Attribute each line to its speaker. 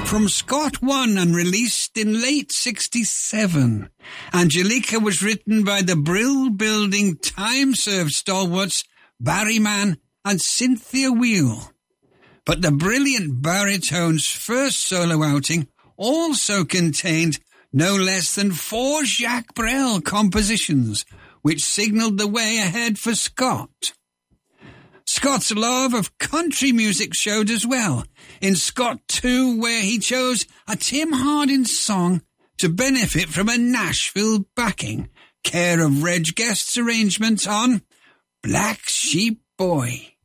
Speaker 1: From Scott 1 and released in late 67, Angelica was written by the Brill-building time-served stalwarts Barry Mann and Cynthia Weil. But the brilliant baritone's first solo outing also contained no less than 4 Jacques Brel compositions, which signalled the way ahead for Scott. Scott's love of country music showed as well, in Scott 2, where he chose a Tim Hardin song to benefit from a Nashville backing, care of Reg Guest's arrangement on Black Sheep Boy.